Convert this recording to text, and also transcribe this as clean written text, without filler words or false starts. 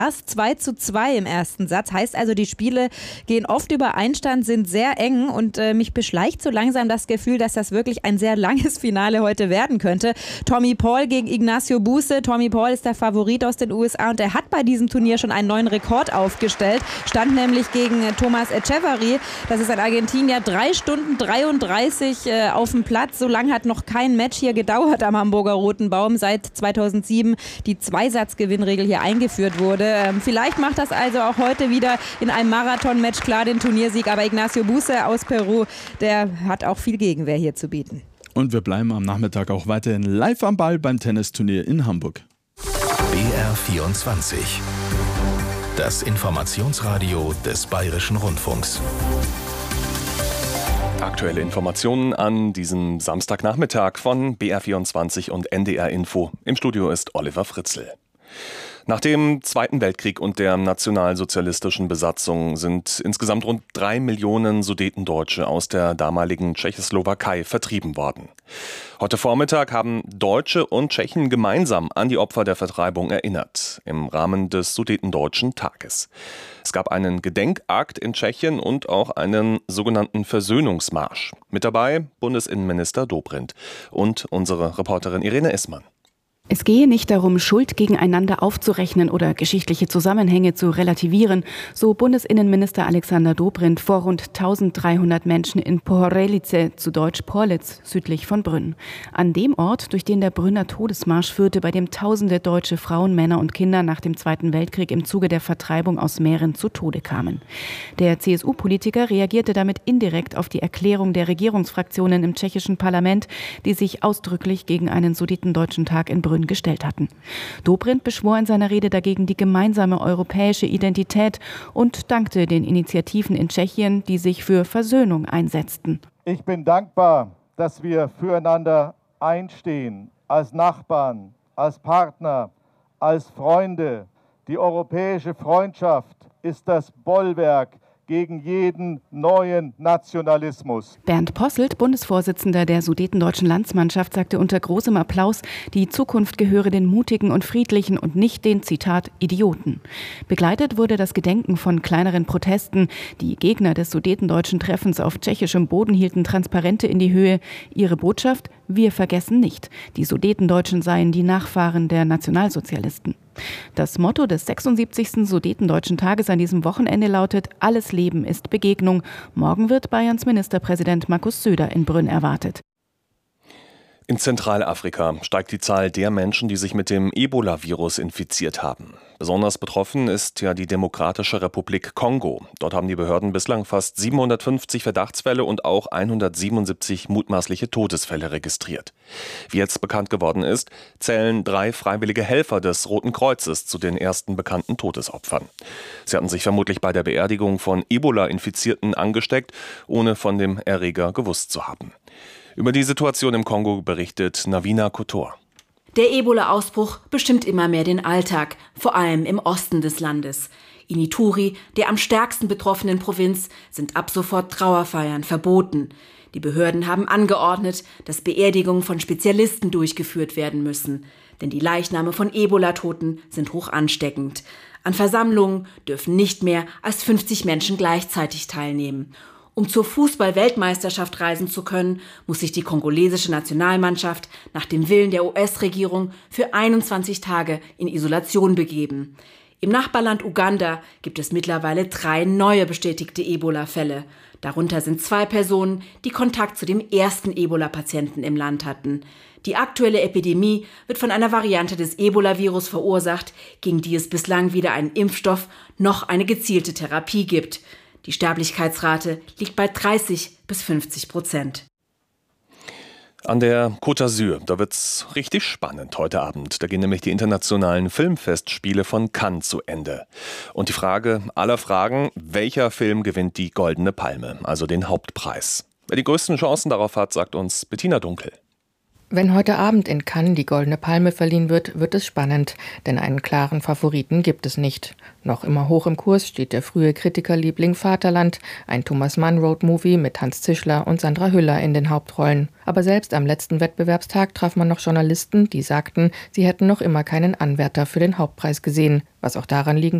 Erst 2:2 im ersten Satz. Heißt also, die Spiele gehen oft über Einstand, sind sehr eng und mich beschleicht so langsam das Gefühl, dass das wirklich ein sehr langes Finale heute werden könnte. Tommy Paul gegen Ignacio Buse. Tommy Paul ist der Favorit aus den USA und er hat bei diesem Turnier schon einen neuen Rekord aufgestellt. Stand nämlich gegen Thomas Etcheverry. Das ist ein Argentinier, 3 Stunden 33 auf dem Platz. So lange hat noch kein Match hier gedauert am Hamburger Roten Baum, seit 2007 die Zweisatzgewinnregel hier eingeführt wurde. Vielleicht macht das also auch heute wieder in einem Marathon-Match klar den Turniersieg. Aber Ignacio Buse aus Peru, der hat auch viel Gegenwehr hier zu bieten. Und wir bleiben am Nachmittag auch weiterhin live am Ball beim Tennisturnier in Hamburg. BR24. Das Informationsradio des Bayerischen Rundfunks. Aktuelle Informationen an diesem Samstagnachmittag von BR24 und NDR Info. Im Studio ist Oliver Fritzl. Nach dem Zweiten Weltkrieg und der nationalsozialistischen Besatzung sind insgesamt rund 3 Millionen Sudetendeutsche aus der damaligen Tschechoslowakei vertrieben worden. Heute Vormittag haben Deutsche und Tschechen gemeinsam an die Opfer der Vertreibung erinnert, im Rahmen des Sudetendeutschen Tages. Es gab einen Gedenkakt in Tschechien und auch einen sogenannten Versöhnungsmarsch. Mit dabei Bundesinnenminister Dobrindt und unsere Reporterin Irene Issmann. Es gehe nicht darum, Schuld gegeneinander aufzurechnen oder geschichtliche Zusammenhänge zu relativieren, so Bundesinnenminister Alexander Dobrindt vor rund 1300 Menschen in Pohorelice, zu Deutsch Porlitz, südlich von Brünn. An dem Ort, durch den der Brünner Todesmarsch führte, bei dem tausende deutsche Frauen, Männer und Kinder nach dem Zweiten Weltkrieg im Zuge der Vertreibung aus Mähren zu Tode kamen. Der CSU-Politiker reagierte damit indirekt auf die Erklärung der Regierungsfraktionen im tschechischen Parlament, die sich ausdrücklich gegen einen Sudetendeutschen Tag in Brünn gestellt hatten. Dobrindt beschwor in seiner Rede dagegen die gemeinsame europäische Identität und dankte den Initiativen in Tschechien, die sich für Versöhnung einsetzten. Ich bin dankbar, dass wir füreinander einstehen, als Nachbarn, als Partner, als Freunde. Die europäische Freundschaft ist das Bollwerk gegen jeden neuen Nationalismus. Bernd Posselt, Bundesvorsitzender der Sudetendeutschen Landsmannschaft, sagte unter großem Applaus, die Zukunft gehöre den Mutigen und Friedlichen und nicht den, Zitat, Idioten. Begleitet wurde das Gedenken von kleineren Protesten. Die Gegner des Sudetendeutschen Treffens auf tschechischem Boden hielten Transparente in die Höhe. Ihre Botschaft: Wir vergessen nicht. Die Sudetendeutschen seien die Nachfahren der Nationalsozialisten. Das Motto des 76. Sudetendeutschen Tages an diesem Wochenende lautet: Alles Leben ist Begegnung. Morgen wird Bayerns Ministerpräsident Markus Söder in Brünn erwartet. In Zentralafrika steigt die Zahl der Menschen, die sich mit dem Ebola-Virus infiziert haben. Besonders betroffen ist ja die Demokratische Republik Kongo. Dort haben die Behörden bislang fast 750 Verdachtsfälle und auch 177 mutmaßliche Todesfälle registriert. Wie jetzt bekannt geworden ist, zählen 3 freiwillige Helfer des Roten Kreuzes zu den ersten bekannten Todesopfern. Sie hatten sich vermutlich bei der Beerdigung von Ebola-Infizierten angesteckt, ohne von dem Erreger gewusst zu haben. Über die Situation im Kongo berichtet Navina Kotor. Der Ebola-Ausbruch bestimmt immer mehr den Alltag, vor allem im Osten des Landes. In Ituri, der am stärksten betroffenen Provinz, sind ab sofort Trauerfeiern verboten. Die Behörden haben angeordnet, dass Beerdigungen von Spezialisten durchgeführt werden müssen. Denn die Leichname von Ebola-Toten sind hoch ansteckend. An Versammlungen dürfen nicht mehr als 50 Menschen gleichzeitig teilnehmen. Um zur Fußball-Weltmeisterschaft reisen zu können, muss sich die kongolesische Nationalmannschaft nach dem Willen der US-Regierung für 21 Tage in Isolation begeben. Im Nachbarland Uganda gibt es mittlerweile 3 neue bestätigte Ebola-Fälle. Darunter sind 2 Personen, die Kontakt zu dem ersten Ebola-Patienten im Land hatten. Die aktuelle Epidemie wird von einer Variante des Ebola-Virus verursacht, gegen die es bislang weder einen Impfstoff noch eine gezielte Therapie gibt. Die Sterblichkeitsrate liegt bei 30-50%. An der Côte d'Azur, da wird's richtig spannend heute Abend. Da gehen nämlich die internationalen Filmfestspiele von Cannes zu Ende. Und die Frage aller Fragen: Welcher Film gewinnt die Goldene Palme, also den Hauptpreis? Wer die größten Chancen darauf hat, sagt uns Bettina Dunkel. Wenn heute Abend in Cannes die Goldene Palme verliehen wird, wird es spannend, denn einen klaren Favoriten gibt es nicht. Noch immer hoch im Kurs steht der frühe Kritikerliebling Vaterland, ein Thomas Mann-Road-Movie mit Hans Zischler und Sandra Hüller in den Hauptrollen. Aber selbst am letzten Wettbewerbstag traf man noch Journalisten, die sagten, sie hätten noch immer keinen Anwärter für den Hauptpreis gesehen, was auch daran liegen